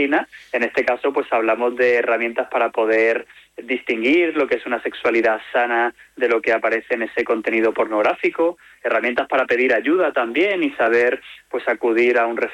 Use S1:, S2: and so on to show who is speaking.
S1: cocina. En este caso, pues hablamos de herramientas para poder distinguir lo que es una sexualidad sana de lo que aparece en ese contenido pornográfico, herramientas para pedir ayuda también y saber pues acudir a un